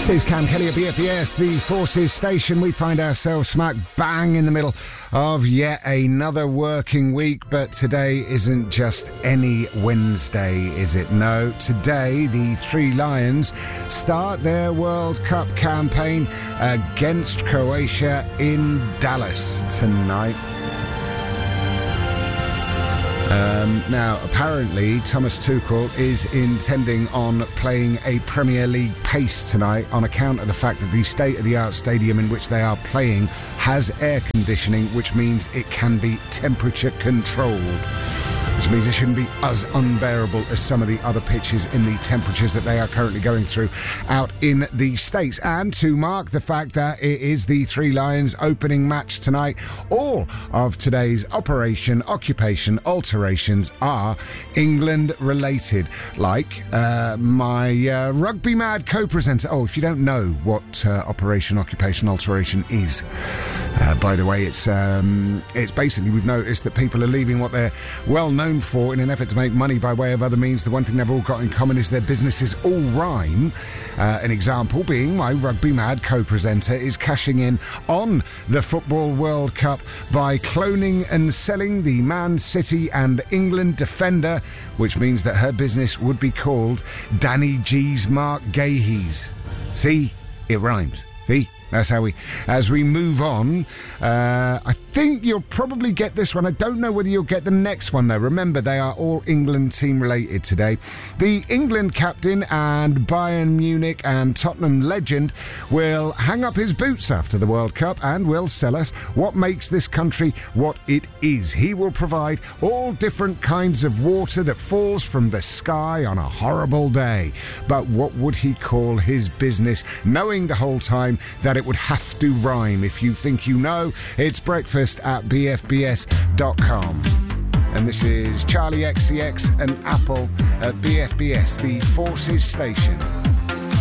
This is Cam Kelly at BFBS, the Forces station. We find ourselves smack bang in the middle of yet another working week, but today isn't just any Wednesday, is it? No, today the Three Lions start their World Cup campaign against Croatia in Dallas tonight. Now, apparently, Thomas Tuchel is intending on playing a Premier League pace tonight on account of the fact that the state-of-the-art stadium in which they are playing has air conditioning, which means it can be temperature controlled. Which means it shouldn't be as unbearable as some of the other pitches in the temperatures that they are currently going through out in the States. And to mark the fact that it is the Three Lions opening match tonight, all of today's Operation Occupation alterations are England related. Like my Rugby Mad co-presenter. Oh, if you don't know what Operation Occupation alteration is, by the way, it's basically, we've noticed that people are leaving what they're well known for in an effort to make money by way of other means. The one thing they've all got in common is their businesses all rhyme. An example being my Rugby Mad co-presenter is cashing in on the Football World Cup by cloning and selling the Man City and England defender, which means that her business would be called Danny G's Mark Gahey's. See? It rhymes. See? That's how as we move on, I think you'll probably get this one. I don't know whether you'll get the next one, though. Remember, they are all England team related today. The England captain and Bayern Munich and Tottenham legend will hang up his boots after the World Cup and will sell us what makes this country what it is. He will provide all different kinds of water that falls from the sky on a horrible day. But what would he call his business, knowing the whole time that it would have to rhyme? If you think you know, it's breakfast at bfbs.com. And this is Charlie XCX and Apple at BFBS, the Forces station.